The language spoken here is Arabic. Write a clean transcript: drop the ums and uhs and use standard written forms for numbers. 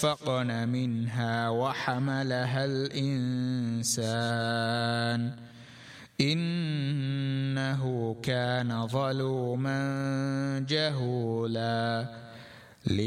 فأشفقن منها وحملها الإنسان إنه كان ظلوما جهولا